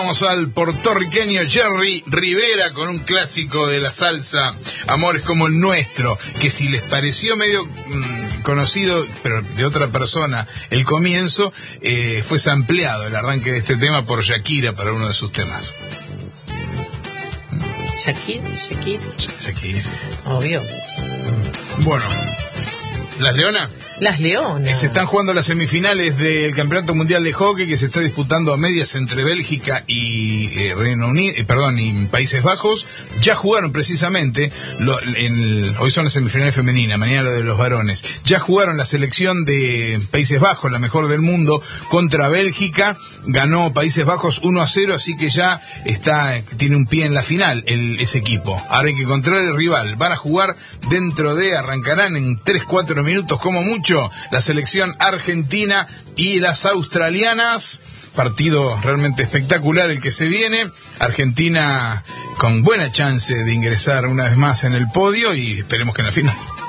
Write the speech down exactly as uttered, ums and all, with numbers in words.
Vamos al puertorriqueño Jerry Rivera con un clásico de la salsa, Amores como el nuestro, que si les pareció medio mmm, conocido, pero de otra persona, el comienzo, eh, fue sampleado el arranque de este tema por Shakira para uno de sus temas. ¿Shakira? ¿Shakira? Shakira. Obvio. Bueno, ¿las Leonas? Las Leonas. Se están jugando las semifinales del Campeonato Mundial de Hockey, que se está disputando a medias entre Bélgica y eh, Reino Unido, eh, perdón, y Países Bajos. Ya jugaron precisamente, lo, en, hoy son las semifinales femeninas, mañana lo de los varones. Ya jugaron la selección de Países Bajos, la mejor del mundo, contra Bélgica. Ganó Países Bajos uno a cero, así que ya está, tiene un pie en la final el, ese equipo. Ahora hay que encontrar el rival. Van a jugar dentro de, arrancarán en tres cuatro minutos como mucho, la selección argentina y las australianas. Partido realmente espectacular el que se viene. Argentina con buena chance de ingresar una vez más en el podio y esperemos que en la final.